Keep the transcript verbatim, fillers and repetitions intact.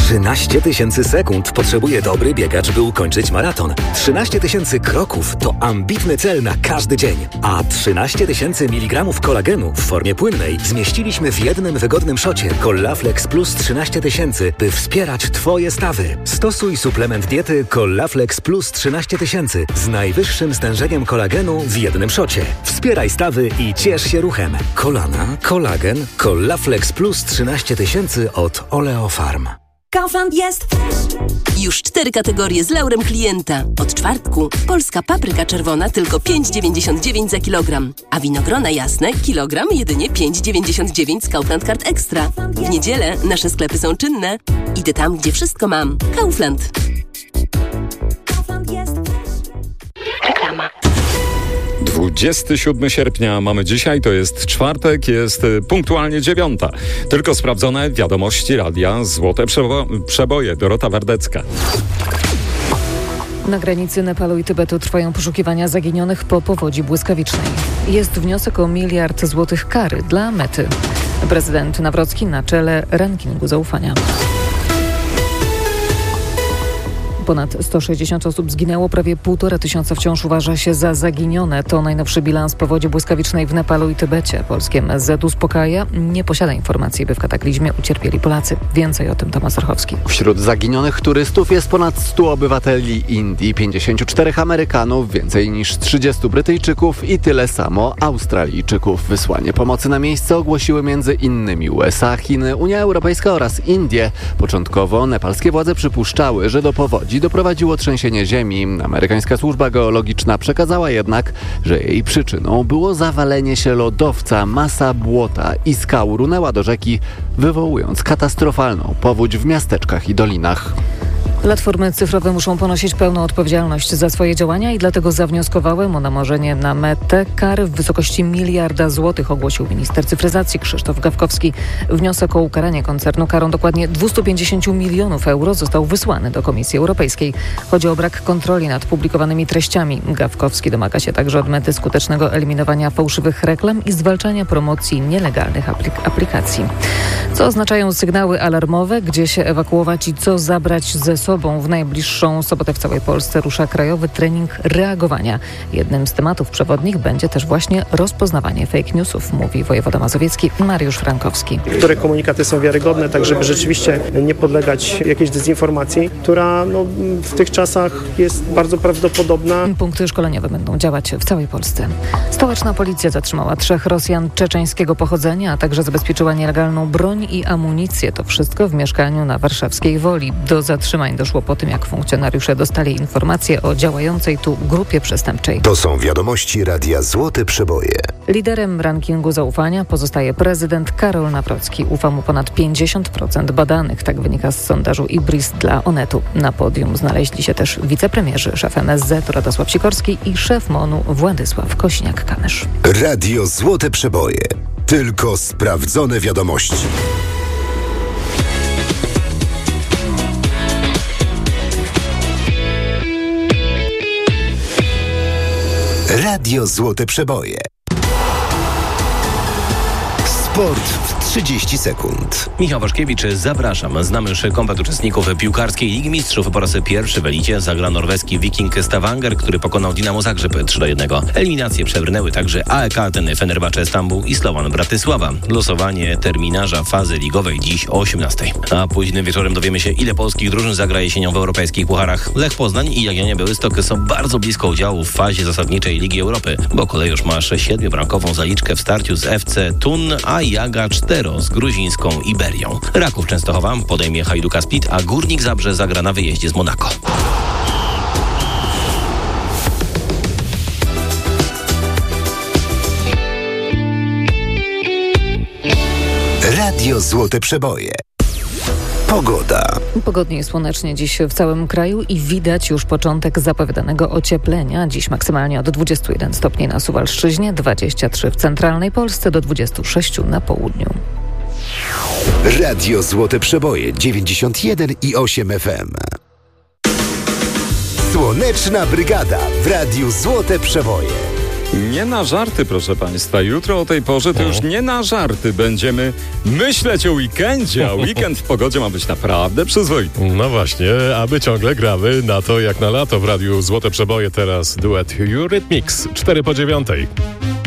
trzynaście tysięcy sekund potrzebuje dobry biegacz, by ukończyć maraton. trzynaście tysięcy kroków to ambitny cel na każdy dzień. A trzynaście tysięcy miligramów kolagenu w formie płynnej zmieściliśmy w jednym wygodnym szocie Collaflex Plus trzynaście tysięcy, by wspierać Twoje stawy. Stosuj suplement diety Collaflex Plus trzynaście tysięcy z najwyższym stężeniem kolagenu w jednym szocie. Wspieraj stawy i ciesz się ruchem. Kolana, kolagen, Collaflex Plus trzynaście tysięcy od Oleofarm. Kaufland jest już cztery kategorie z laurem klienta. Od czwartku polska papryka czerwona tylko pięć dziewięćdziesiąt dziewięć za kilogram, a winogrona jasne kilogram jedynie pięć dziewięćdziesiąt dziewięć z Kaufland Card Extra. W niedzielę nasze sklepy są czynne. Idę tam, gdzie wszystko mam. Kaufland. Kaufland jest. Reklama. dwudziestego siódmego sierpnia mamy dzisiaj, to jest czwartek, jest punktualnie dziewiąta. Tylko sprawdzone wiadomości radia Złote Przebo- Przeboje. Dorota Wardecka. Na granicy Nepalu i Tybetu trwają poszukiwania zaginionych po powodzi błyskawicznej. Jest wniosek o miliard złotych kary dla Mety. Prezydent Nawrocki na czele rankingu zaufania. Ponad sto sześćdziesiąt osób zginęło, prawie półtora tysiąca wciąż uważa się za zaginione. To najnowszy bilans powodzi błyskawicznej w Nepalu i Tybecie. Polskie M S Z uspokaja, nie posiada informacji, by w kataklizmie ucierpieli Polacy. Więcej o tym Tomasz Orchowski. Wśród zaginionych turystów jest ponad stu obywateli Indii, pięćdziesięciu czterech Amerykanów, więcej niż trzydziestu Brytyjczyków i tyle samo Australijczyków. Wysłanie pomocy na miejsce ogłosiły między innymi U S A, Chiny, Unia Europejska oraz Indie. Początkowo nepalskie władze przypuszczały, że do powodzi doprowadziło trzęsienie ziemi. Amerykańska służba geologiczna przekazała jednak, że jej przyczyną było zawalenie się lodowca. Masa błota i skał runęła do rzeki, wywołując katastrofalną powódź w miasteczkach i dolinach. Platformy cyfrowe muszą ponosić pełną odpowiedzialność za swoje działania i dlatego zawnioskowałem o namorzenie na Metę kar w wysokości miliarda złotych, ogłosił minister cyfryzacji Krzysztof Gawkowski. Wniosek o ukaranie koncernu karą dokładnie dwieście pięćdziesiąt milionów euro został wysłany do Komisji Europejskiej. Chodzi o brak kontroli nad publikowanymi treściami. Gawkowski domaga się także od Mety skutecznego eliminowania fałszywych reklam i zwalczania promocji nielegalnych aplik- aplikacji. Co oznaczają sygnały alarmowe, gdzie się ewakuować i co zabrać ze sobą? W najbliższą sobotę w całej Polsce rusza krajowy trening reagowania. Jednym z tematów przewodnich będzie też właśnie rozpoznawanie fake newsów, mówi wojewoda mazowiecki Mariusz Frankowski. Które komunikaty są wiarygodne, tak żeby rzeczywiście nie podlegać jakiejś dezinformacji, która no, w tych czasach jest bardzo prawdopodobna. Punkty szkoleniowe będą działać w całej Polsce. Stołeczna policja zatrzymała trzech Rosjan czeczeńskiego pochodzenia, a także zabezpieczyła nielegalną broń i amunicję. To wszystko w mieszkaniu na warszawskiej Woli. Do zatrzymań doszło po tym, jak funkcjonariusze dostali informacje o działającej tu grupie przestępczej. To są wiadomości radia Złote Przeboje. Liderem rankingu zaufania pozostaje prezydent Karol Nawrocki. Ufa mu ponad pięćdziesiąt procent badanych. Tak wynika z sondażu Ibris dla Onetu. Na podium znaleźli się też wicepremierzy, szef M S Z Radosław Sikorski i szef MON-u Władysław Kośniak-Kamysz. Radio Złote Przeboje. Tylko sprawdzone wiadomości. Radio Złote Przeboje. Sport w trzydzieści sekund. Michał Waszkiewicz, zapraszam. Znamy już komplet uczestników piłkarskiej Ligi Mistrzów. Po raz pierwszy w elicie zagra norweski Viking Stavanger, który pokonał Dinamo Zagrzeb trzy do jednego. Eliminacje przebrnęły także A E K Ateny, Fenerbahce Stambuł i Slovan Bratysława. Losowanie terminarza fazy ligowej dziś o osiemnastej. A późnym wieczorem dowiemy się, ile polskich drużyn zagra jesienią w europejskich pucharach. Lech Poznań i Jagiellonia Białystok są bardzo blisko udziału w fazie zasadniczej Ligi Europy, bo Kolejusz ma siedmiobramkową zaliczkę w starciu z F C Thun, a Jaga cztero z gruzińską Iberią. Raków Częstochowa podejmie Hajduka Split, a Górnik Zabrze zagra na wyjeździe z Monako. Radio Złote Przeboje. Pogoda. Pogodnie i słonecznie dziś w całym kraju i widać już początek zapowiadanego ocieplenia. Dziś maksymalnie od dwudziestu jeden stopni na Suwalszczyźnie, dwadzieścia trzy w centralnej Polsce, do dwudziestu sześciu na południu. Radio Złote Przeboje dziewięćdziesiąt jeden i osiem F M. Słoneczna Brygada w Radiu Złote Przeboje. Nie na żarty, proszę Państwa. Jutro o tej porze to O. już nie na żarty będziemy myśleć o weekendzie, a weekend w pogodzie ma być naprawdę przyzwoity. No właśnie, aby ciągle gramy na to jak na lato w radiu Złote Przeboje. Teraz duet Eurythmics, cztery po dziewiątej.